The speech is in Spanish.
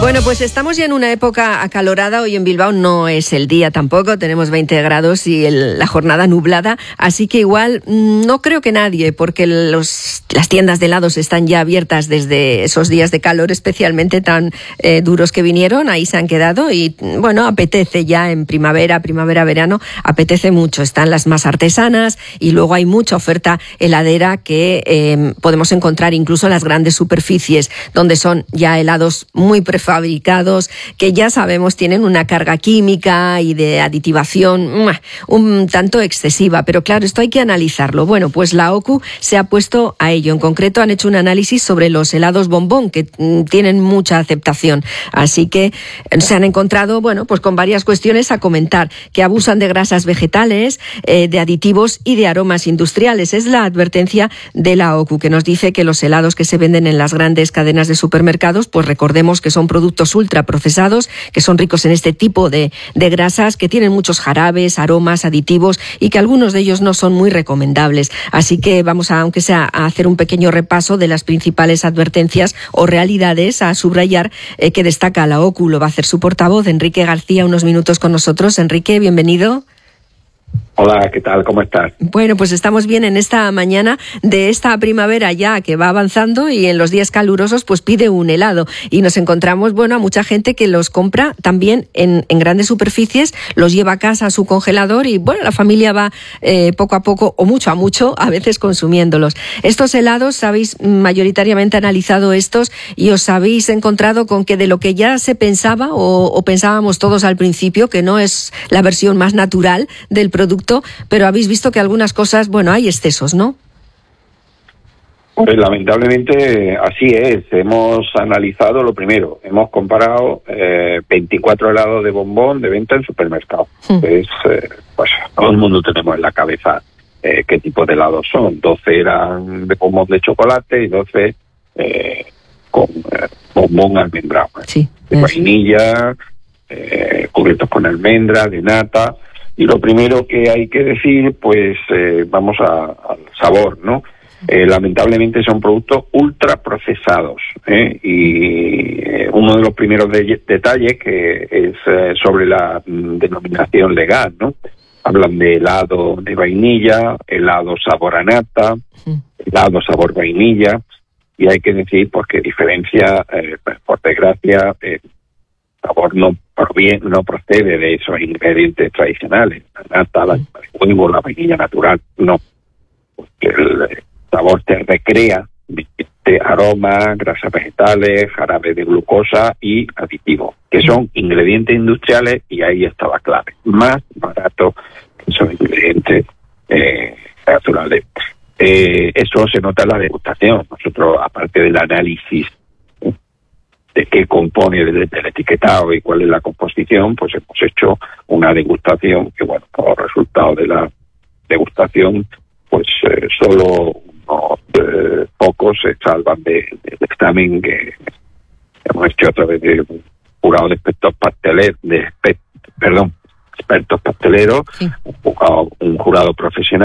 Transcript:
Bueno, pues estamos ya en una época acalorada. Hoy en Bilbao no es el día tampoco, tenemos 20 grados y la jornada nublada, así que igual no creo que nadie, porque las tiendas de helados están ya abiertas desde esos días de calor especialmente tan duros que vinieron, ahí se han quedado y bueno, apetece ya en primavera, verano, apetece mucho, están las más artesanas y luego hay mucha oferta heladera que podemos encontrar incluso en las grandes superficies, donde son ya helados muy prefabricados, que ya sabemos tienen una carga química y de aditivación un tanto excesiva, pero claro, esto hay que analizarlo. Bueno, pues la OCU se ha puesto a ello. En concreto han hecho un análisis sobre los helados bombón, que tienen mucha aceptación, así que se han encontrado, bueno, pues con varias cuestiones a comentar, que abusan de grasas vegetales, de aditivos y de aromas industriales. Es la advertencia de la OCU, que nos dice que los helados que se venden en las grandes cadenas de supermercados, pues recordemos que son productos ultraprocesados, que son ricos en este tipo de grasas, que tienen muchos jarabes, aromas, aditivos y que algunos de ellos no son muy recomendables. Así que vamos aunque sea, a hacer un pequeño repaso de las principales advertencias o realidades a subrayar que destaca la OCU. Lo va a hacer su portavoz, Enrique García, unos minutos con nosotros. Enrique, bienvenido. Hola, ¿qué tal? ¿Cómo estás? Bueno, pues estamos bien en esta mañana de esta primavera ya que va avanzando y en los días calurosos pues pide un helado y nos encontramos, bueno, a mucha gente que los compra también en grandes superficies, los lleva a casa a su congelador y bueno, la familia va poco a poco o mucho a mucho a veces consumiéndolos. Estos helados, habéis mayoritariamente analizado estos y os habéis encontrado con que de lo que ya se pensaba o pensábamos todos al principio, que no es la versión más natural del producto, pero habéis visto que algunas cosas, bueno, hay excesos, ¿no? Pues lamentablemente así es. Hemos analizado lo primero. Hemos comparado 24 helados de bombón de venta en supermercados. Pues todo el mundo tenemos en la cabeza qué tipo de helados son. 12 eran de bombón de chocolate y 12 con bombón almendrado. Sí, de vainilla, cubiertos con almendra, de nata. Y lo primero que hay que decir, pues vamos al sabor, ¿no? Lamentablemente son productos ultraprocesados, y uno de los primeros detalles que es sobre la denominación legal, ¿no? Hablan de helado de vainilla, helado sabor a nata, helado sabor vainilla, y hay que decir pues que diferencia, por desgracia, sabor no procede de esos ingredientes tradicionales, la nata, el huevo, la vainilla natural, no, porque el sabor te recrea de aroma, grasas vegetales, jarabe de glucosa y aditivos, que son ingredientes industriales, y ahí está la clave, más barato que esos ingredientes naturales. Eso se nota en la degustación. Nosotros, aparte del análisis de qué compone del etiquetado y cuál es la composición, pues hemos hecho una degustación que, bueno, como resultado de la degustación, pues solo unos pocos se salvan del examen que hemos hecho a través de un jurado de expertos pasteleros, sí, un jurado profesional